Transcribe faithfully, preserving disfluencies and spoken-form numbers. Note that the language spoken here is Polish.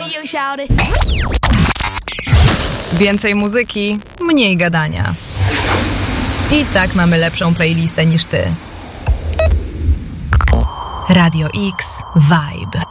Więcej muzyki, mniej gadania. I tak mamy lepszą playlistę niż ty. Radio X Vibe.